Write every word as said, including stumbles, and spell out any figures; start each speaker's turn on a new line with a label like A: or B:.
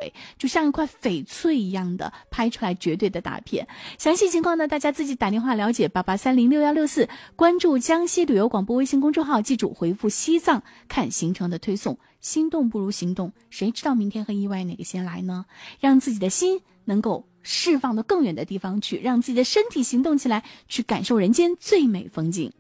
A: 美，就像一块翡翠一样的，拍出来绝对的大片。详细情况呢，大家自己打电话了解八八三零六幺六四，关注江西旅游广播微信公众号，记住回复西藏看行程的推送。心动不如行动，谁知道明天和意外哪个先来呢？让自己的心能够释放到更远的地方去，让自己的身体行动起来，去感受人间最美风景。